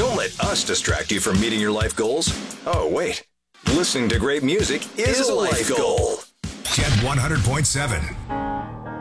Don't let us distract you from meeting your life goals. Oh, wait. Listening to great music is a life goal. Jet 100.7.